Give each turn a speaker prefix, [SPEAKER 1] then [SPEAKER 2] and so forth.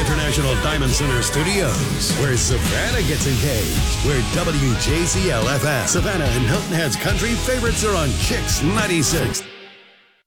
[SPEAKER 1] International Diamond Center Studios, where Savannah gets engaged, where WJCL-FM, Savannah and Hilton Head's country favorites are on Chicks 96.